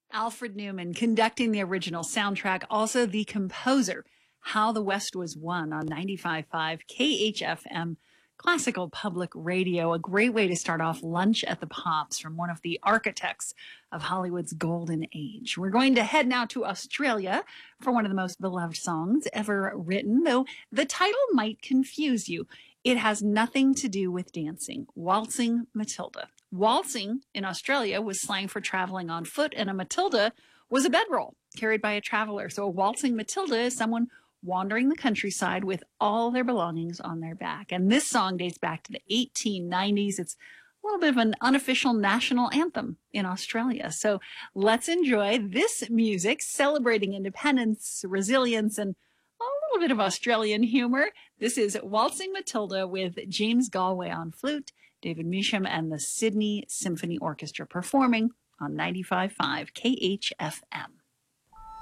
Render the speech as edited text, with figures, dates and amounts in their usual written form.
Alfred Newman conducting the original soundtrack, also the composer, How the West Was Won on 95.5 KHFM, classical public radio. A great way to start off Lunch at the Pops from one of the architects of Hollywood's golden age. We're going to head now to Australia for one of the most beloved songs ever written, though the title might confuse you. It has nothing to do with dancing. Waltzing Matilda. Waltzing in Australia was slang for traveling on foot, and a Matilda was a bedroll carried by a traveler. So a waltzing Matilda is someone wandering the countryside with all their belongings on their back. And this song dates back to the 1890s. It's a little bit of an unofficial national anthem in Australia. So let's enjoy this music celebrating independence, resilience, and a little bit of Australian humor. This is Waltzing Matilda with James Galway on flute, David Measham and the Sydney Symphony Orchestra performing on 95.5 KHFM.